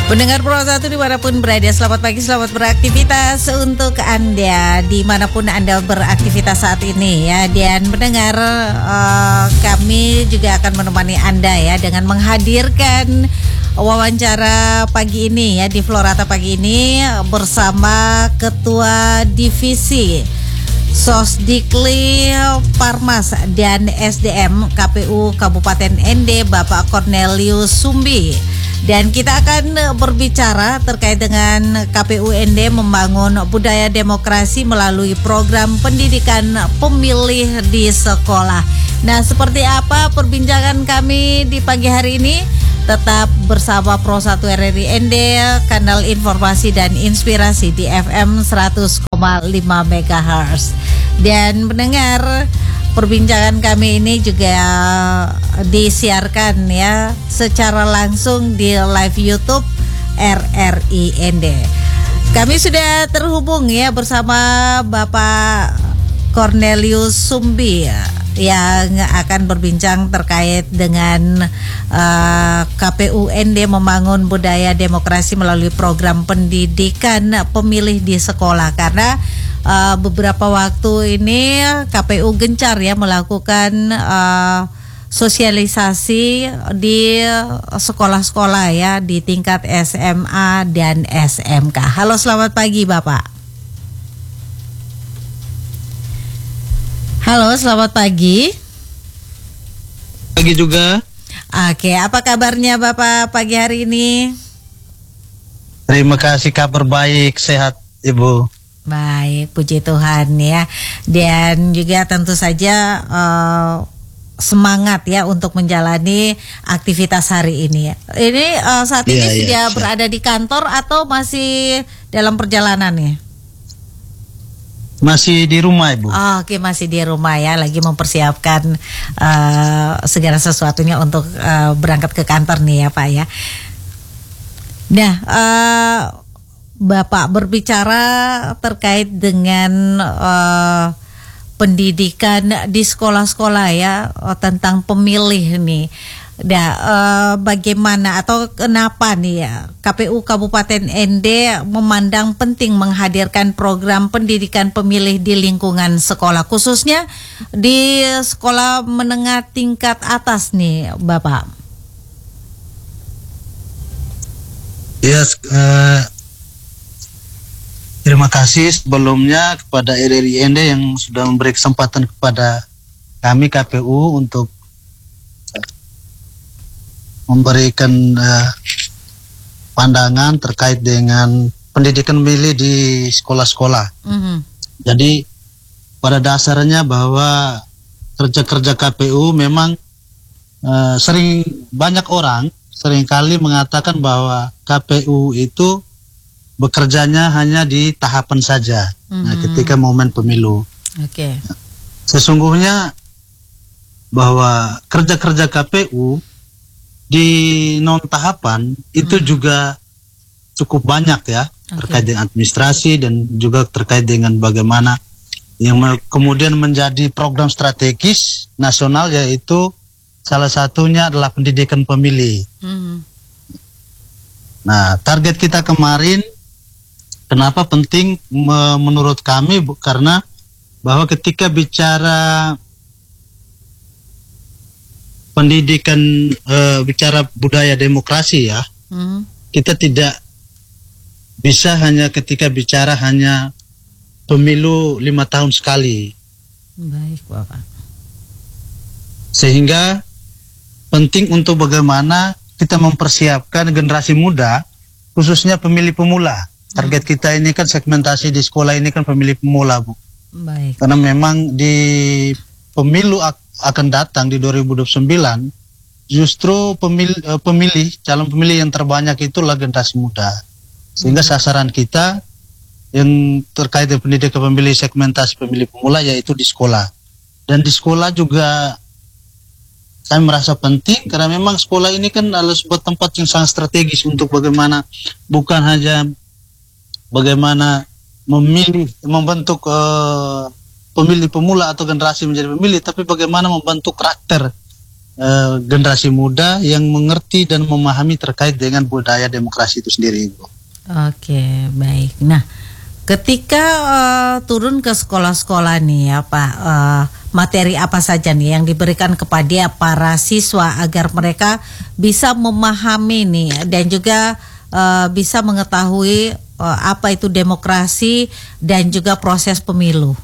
Pendengar Pro 1 dimanapun berada, selamat pagi, selamat beraktivitas untuk Anda dimanapun Anda beraktivitas saat ini ya. Dan pendengar, kami juga akan menemani Anda ya dengan menghadirkan wawancara pagi ini ya di Florata pagi ini bersama Ketua Divisi Sosdikli Parmas dan SDM KPU Kabupaten ND Bapak Cornelius Sumbi. Dan kita akan berbicara terkait dengan KPU ND membangun budaya demokrasi melalui program pendidikan pemilih di sekolah. Nah, seperti apa perbincangan kami di pagi hari ini? Tetap bersama Pro 1 RRI ND, kanal informasi dan inspirasi di FM 100,5 MHz. Dan mendengar perbincangan kami ini juga disiarkan ya secara langsung di live YouTube RRI ND. Kami sudah terhubung ya bersama Bapak Cornelius Sumbi yang akan berbincang terkait dengan KPU ND membangun budaya demokrasi melalui program pendidikan pemilih di sekolah. Karena beberapa waktu ini KPU gencar ya melakukan sosialisasi di sekolah-sekolah ya di tingkat SMA dan SMK. Halo, selamat pagi Bapak. Halo, selamat pagi. Pagi juga. Oke, apa kabarnya Bapak pagi hari ini? Terima kasih, kabar baik, sehat Ibu. Baik, puji Tuhan ya. Dan juga tentu saja semangat ya untuk menjalani aktivitas hari ini ya. Ini saat ini sudah berada di kantor atau masih dalam perjalanan ya? Masih di rumah Ibu. Oke, masih di rumah ya, lagi mempersiapkan segala sesuatunya untuk berangkat ke kantor nih ya Pak ya. Nah, Bapak berbicara terkait dengan pendidikan di sekolah-sekolah ya tentang pemilih nih. Nah, bagaimana atau kenapa nih ya KPU Kabupaten ND memandang penting menghadirkan program pendidikan pemilih di lingkungan sekolah, khususnya di sekolah menengah tingkat atas nih Bapak? Ya, terima kasih sebelumnya kepada RRI ND yang sudah memberi kesempatan kepada kami KPU untuk memberikan pandangan terkait dengan pendidikan pemilih di sekolah-sekolah. Jadi pada dasarnya bahwa kerja-kerja KPU memang banyak orang seringkali mengatakan bahwa KPU itu bekerjanya hanya di tahapan saja. Nah, ketika momen pemilu. Sesungguhnya bahwa kerja-kerja KPU di non tahapan itu juga cukup banyak ya, terkait dengan administrasi dan juga terkait dengan bagaimana yang kemudian menjadi program strategis nasional, yaitu salah satunya adalah pendidikan pemilih. Nah, target kita kemarin kenapa penting menurut kami, karena bahwa ketika bicara pendidikan, bicara budaya demokrasi ya, kita tidak bisa hanya ketika bicara hanya pemilu 5 tahun sekali. Baik Bapak. Sehingga penting untuk bagaimana kita mempersiapkan generasi muda, khususnya pemilih pemula. Target kita ini kan segmentasi di sekolah ini kan pemilih pemula, Bu. Baik. Karena memang di pemilu akan datang di 2029 justru calon pemilih yang terbanyak itulah generasi muda. Sehingga sasaran kita yang terkait dengan pendidikan pemilih, segmentasi pemilih pemula, yaitu di sekolah. Dan di sekolah juga saya merasa penting karena memang sekolah ini kan adalah sebuah tempat yang sangat strategis untuk bagaimana bukan hanya bagaimana membentuk pemilih pemula atau generasi menjadi pemilih, tapi bagaimana membentuk karakter generasi muda yang mengerti dan memahami terkait dengan budaya demokrasi itu sendiri, Ibu. Oke, baik. Nah, ketika turun ke sekolah-sekolah nih ya Pak, materi apa saja nih yang diberikan kepada para siswa agar mereka bisa memahami nih dan juga bisa mengetahui apa itu demokrasi dan juga proses pemilu?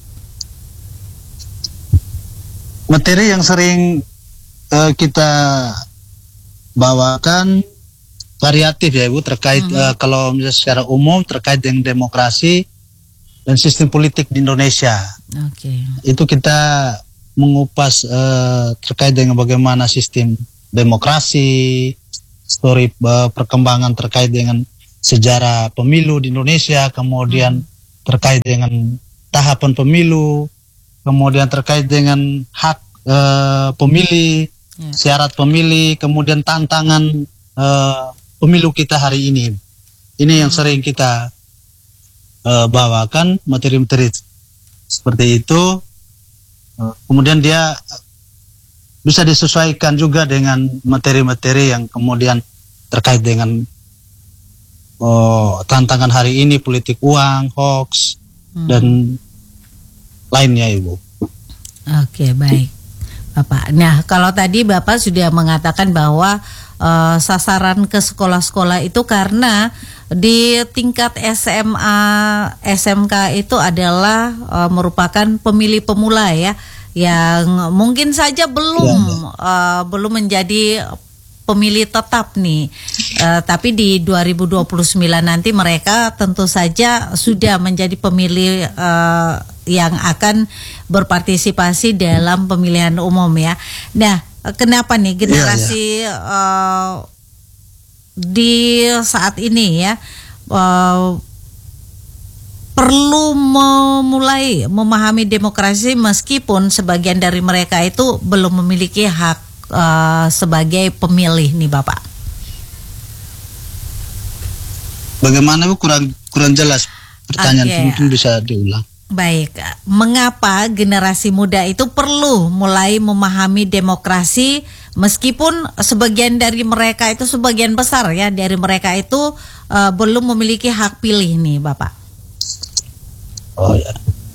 Materi yang sering kita bawakan variatif ya Ibu, terkait kalau misalnya secara umum terkait dengan demokrasi dan sistem politik di Indonesia. Itu kita mengupas terkait dengan bagaimana sistem demokrasi, story perkembangan terkait dengan sejarah pemilu di Indonesia, kemudian terkait dengan tahapan pemilu, kemudian terkait dengan hak pemilih, syarat pemilih, kemudian tantangan pemilu kita hari ini. Ini yang sering kita bawakan, materi-materi seperti itu. Kemudian dia bisa disesuaikan juga dengan materi-materi yang kemudian terkait dengan tantangan hari ini, politik uang, hoax, dan lainnya, Ibu. Oke, baik Bapak. Nah, kalau tadi Bapak sudah mengatakan bahwa sasaran ke sekolah-sekolah itu karena di tingkat SMA, SMK itu adalah merupakan pemilih pemula ya, yang mungkin saja belum menjadi pemilih tetap nih. Tapi di 2029 nanti mereka tentu saja sudah menjadi pemilih yang akan berpartisipasi dalam pemilihan umum ya. Nah, kenapa nih generasi di saat ini ya perlu memulai memahami demokrasi meskipun sebagian dari mereka itu belum memiliki hak sebagai pemilih nih Bapak? Bagaimana Bu, kurang jelas pertanyaan, mungkin bisa diulang. Baik, mengapa generasi muda itu perlu mulai memahami demokrasi meskipun sebagian dari mereka itu, sebagian besar ya dari mereka itu belum memiliki hak pilih nih Bapak? Oh ya.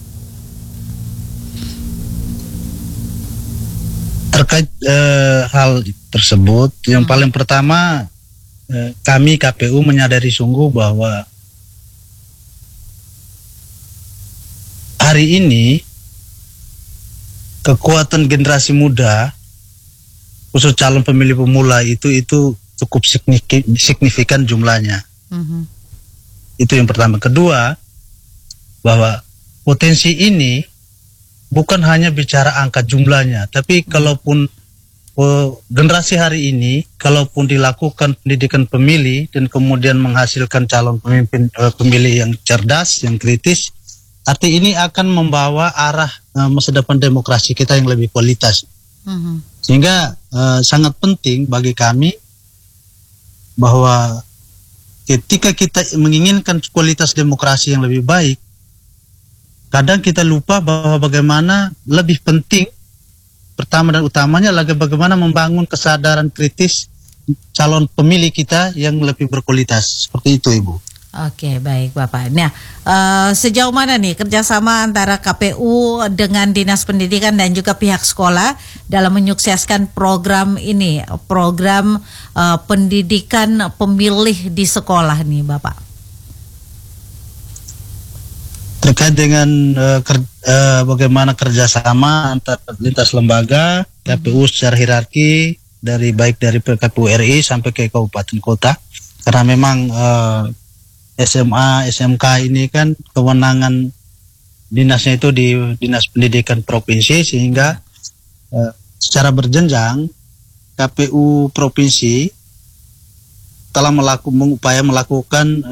Terkait hal tersebut, yang paling pertama kami KPU menyadari sungguh bahwa hari ini kekuatan generasi muda, khusus calon pemilih pemula itu cukup signifikan jumlahnya. Itu yang pertama. Kedua, bahwa potensi ini bukan hanya bicara angka jumlahnya, tapi kalaupun generasi hari ini, kalaupun dilakukan pendidikan pemilih dan kemudian menghasilkan calon pemilih yang cerdas, yang kritis, arti ini akan membawa arah masa depan demokrasi kita yang lebih kualitas. Sehingga sangat penting bagi kami bahwa ketika kita menginginkan kualitas demokrasi yang lebih baik, kadang kita lupa bahwa bagaimana lebih penting, pertama dan utamanya lagi bagaimana membangun kesadaran kritis calon pemilih kita yang lebih berkualitas. Seperti itu, Ibu. Oke, baik Bapak. Nah, sejauh mana nih kerjasama antara KPU dengan Dinas Pendidikan dan juga pihak sekolah dalam menyukseskan program ini, program pendidikan pemilih di sekolah nih Bapak? Terkait dengan bagaimana kerjasama antar lintas lembaga, KPU secara hierarki baik dari KPU RI sampai ke kabupaten kota, karena memang SMA, SMK ini kan kewenangan dinasnya itu di Dinas Pendidikan Provinsi, sehingga secara berjenjang KPU Provinsi telah mengupaya melakukan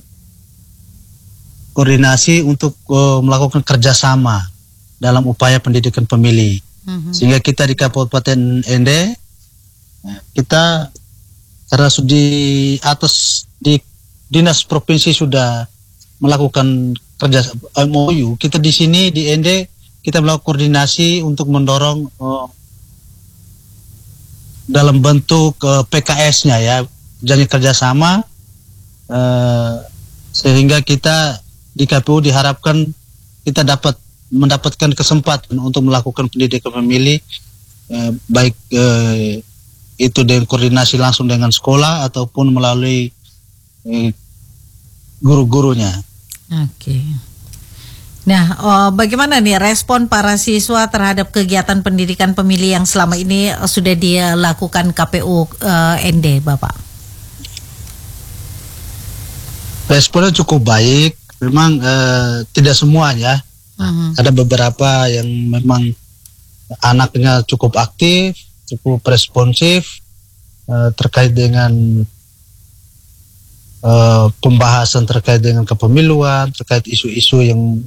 koordinasi untuk melakukan kerjasama dalam upaya pendidikan pemilih. Sehingga kita di Kabupaten Ende, kita karena di atas di Dinas Provinsi sudah melakukan kerja MOU, kita di sini di Ende kita melakukan koordinasi untuk mendorong dalam bentuk PKS-nya ya, janji kerjasama, sehingga kita di KPU diharapkan kita mendapatkan kesempatan untuk melakukan pendidikan pemilih, baik itu dengan koordinasi langsung dengan sekolah ataupun melalui guru-gurunya. Oke. Nah, bagaimana nih respon para siswa terhadap kegiatan pendidikan pemilih yang selama ini sudah dilakukan KPU ND, Bapak? Responnya cukup baik, memang tidak semuanya. Ada beberapa yang memang anaknya cukup aktif, cukup responsif terkait dengan pembahasan terkait dengan kepemiluan, terkait isu-isu yang